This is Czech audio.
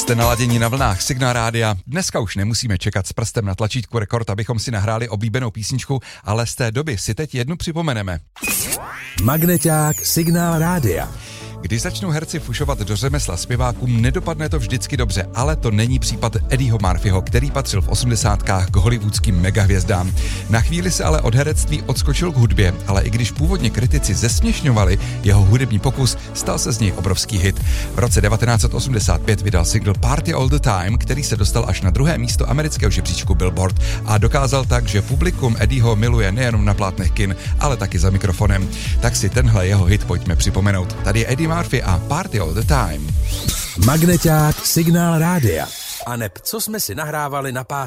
Jste naladění na vlnách Signál rádia. Dneska už nemusíme čekat s prstem na tlačítku rekord, abychom si nahráli oblíbenou písničku, ale z té doby si teď jednu připomeneme. Magneťák Signál rádia. Když začnou herci fušovat do řemesla zpěvákům, nedopadne to vždycky dobře, ale to není případ Eddieho Murphyho, který patřil v 80kách k hollywoodským megahvězdám. Na chvíli se ale od herectví odskočil k hudbě, ale i když původně kritici zesměšňovali jeho hudební pokus, stal se z něj obrovský hit. V roce 1985 vydal single Party All the Time, který se dostal až na 2. místo amerického žebříčku Billboard a dokázal tak, že publikum Eddieho miluje nejenom na plátnech kin, ale taky za mikrofonem. Tak si tenhle jeho hit pojďme připomenout. Tady je Eddie Murphy a Party All the Time. Magneťák Signál rádia. A neb, co jsme si nahrávali na pásku.